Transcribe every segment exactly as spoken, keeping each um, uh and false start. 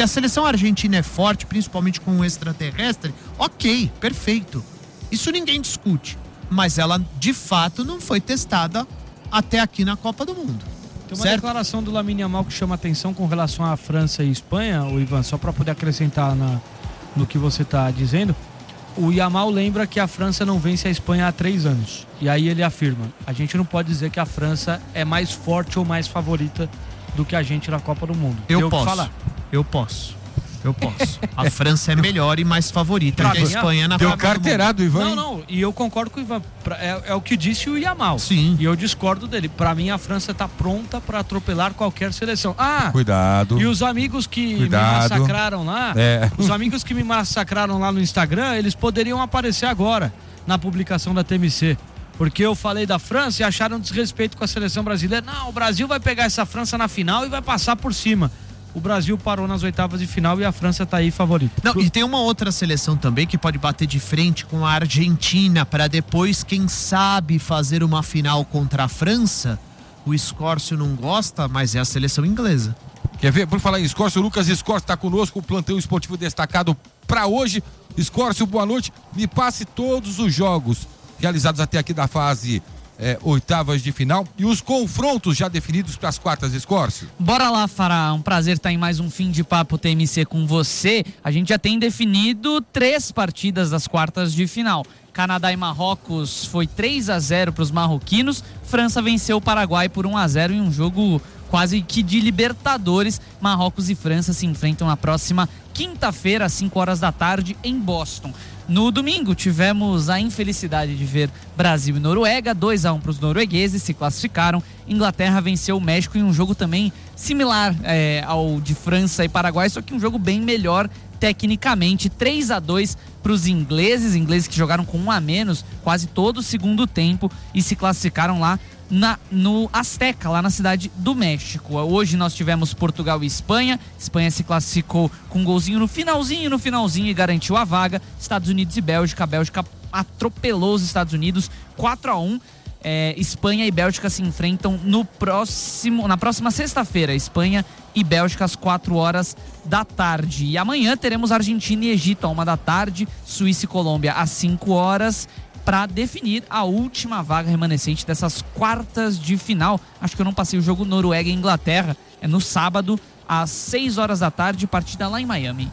a seleção argentina é forte, principalmente com o extraterrestre, ok, perfeito. Isso ninguém discute. Mas ela, de fato, não foi testada até aqui na Copa do Mundo. Tem uma certo? declaração do Lamine Yamal que chama atenção com relação à França e Espanha, o Ivan, só para poder acrescentar na, no que você está dizendo. O Yamal lembra que a França não vence a Espanha há três anos. E aí ele afirma, a gente não pode dizer que a França é mais forte ou mais favorita do que a gente na Copa do Mundo. Eu, eu posso, falar. eu posso. Eu posso. A França é melhor e mais favorita Pra que a mim, Espanha na Deu Copa do Mundo. carteirado, Ivan. Não, não, e eu concordo com o Ivan. É, é o que disse o Yamal. Sim. E eu discordo dele. Pra mim, a França tá pronta pra atropelar qualquer seleção. Ah, Cuidado. e os amigos que Cuidado. me massacraram lá, É. os amigos que me massacraram lá no Instagram, eles poderiam aparecer agora na publicação da T M C. Porque eu falei da França e acharam desrespeito com a seleção brasileira. Não, o Brasil vai pegar essa França na final e vai passar por cima. O Brasil parou nas oitavas de final e a França tá aí favorita. Não, e tem uma outra seleção também que pode bater de frente com a Argentina para depois, quem sabe, fazer uma final contra a França. O Escórcio não gosta, mas é a seleção inglesa. Quer ver? Por falar em Escórcio, o Lucas Escórcio está conosco, o plantão esportivo destacado para hoje. Escórcio, boa noite. Me passe todos os jogos realizados até aqui da fase É, oitavas de final e os confrontos já definidos para as quartas, Escórcio. Bora lá, Fará, um prazer estar em mais um Fim de Papo T M C com você. A gente já tem definido três partidas das quartas de final. Canadá e Marrocos foi três a zero para os marroquinos, França venceu o Paraguai por um a zero em um jogo quase que de Libertadores. Marrocos e França se enfrentam na próxima quinta-feira às cinco horas da tarde em Boston. No domingo tivemos a infelicidade de ver Brasil e Noruega, dois a um para os noruegueses, se classificaram. Inglaterra venceu o México em um jogo também similar é, ao de França e Paraguai, só que um jogo bem melhor tecnicamente, três a dois para os ingleses, ingleses que jogaram com um a menos quase todo o segundo tempo e se classificaram lá Na, no Azteca, lá na cidade do México. Hoje nós tivemos Portugal e Espanha. Espanha se classificou com um golzinho no finalzinho, no finalzinho e garantiu a vaga. Estados Unidos e Bélgica. A Bélgica atropelou os Estados Unidos quatro a um. É, Espanha e Bélgica se enfrentam no próximo, na próxima sexta-feira. Espanha e Bélgica às quatro horas da tarde. E amanhã teremos Argentina e Egito à uma da tarde. Suíça e Colômbia às cinco horas. Para definir a última vaga remanescente dessas quartas de final. Acho que eu não passei o jogo Noruega e Inglaterra. É no sábado, às seis horas da tarde, partida lá em Miami.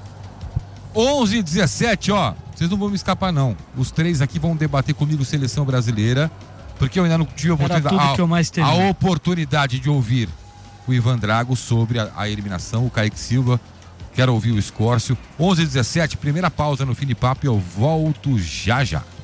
onze e dezessete, ó. Vocês não vão me escapar, não. Os três aqui vão debater comigo seleção brasileira, porque eu ainda não tive a oportunidade, Era tudo que eu mais temia. a oportunidade de ouvir o Ivan Drago sobre a, a eliminação, o Kaique Silva. Quero ouvir o Escórcio. onze e dezessete, primeira pausa no Fim de Papo e eu volto já já.